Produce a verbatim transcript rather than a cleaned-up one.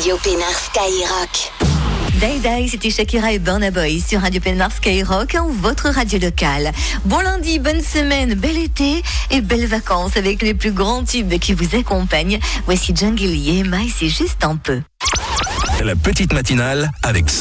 Radio Pénard Skyrock. Day Day, c'était Shakira et Burna Boy sur Radio Pénard Skyrock, votre radio locale. Bon lundi, bonne semaine, bel été et belles vacances avec les plus grands tubes qui vous accompagnent. Voici Jungle et Emma et c'est juste un peu. La petite matinale avec